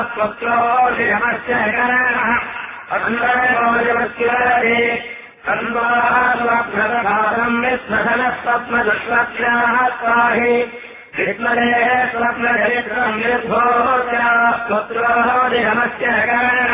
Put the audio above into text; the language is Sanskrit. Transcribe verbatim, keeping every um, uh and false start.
स्वत्रोऽधिगमस्य करणः अग्नयोजमस्यारे तन्वास्वप्नदभासम् विस्मधनः स्वप्नदुष्वप्नाः स्वाहि विस्मरे स्वप्नचरित्रम् निर्भोत्या स्वत्रोऽधिगमस्य करणः